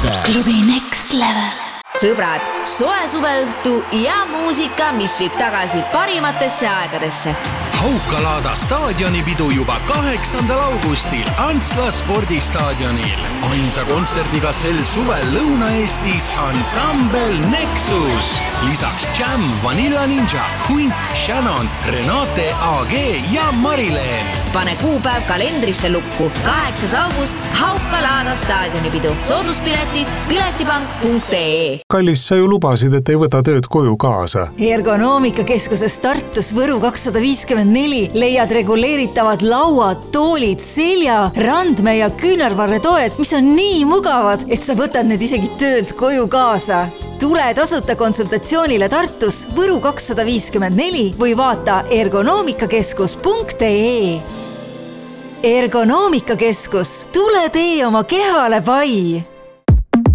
Raudse. Klubi Next Level. Sõbrad, soe suveõhtu ja muusika, mis viib tagasi parimatesse aegadesse. Haukalaada staadionipidu juba 8. augustil Antsla spordistaadionil. Ainsa kontserdiga sel suvel Lõuna-Eestis ansambel Nexus. Lisaks Jam, Vanilla Ninja, Hunt, Shannon, Renate AG ja Marileen. Pane kuupäev kalendrisse lukku. 8. august Haukalaada staadionipidu. Sooduspiletid piletipank.ee. Kallis, sa ju lubasid, et ei võta tööd koju kaasa. Ergonoomikakeskuses Tartus Võru 254 leiad reguleeritavad lauad, toolid, selja, randme ja küünarvarretoed, mis on nii mugavad, et sa võtad need isegi töölt koju kaasa. Tule tasuta konsultatsioonile Tartus Võru 254 või vaata ergonoomikakeskus.ee. Ergonoomikakeskus, tule tee oma kehale pai!